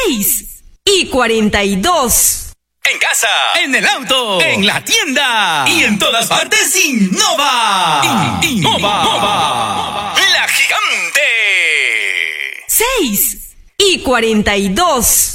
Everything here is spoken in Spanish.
6:42. En casa, en el auto, en la tienda y en todas partes innova. Innova. La Gigante. 6:42.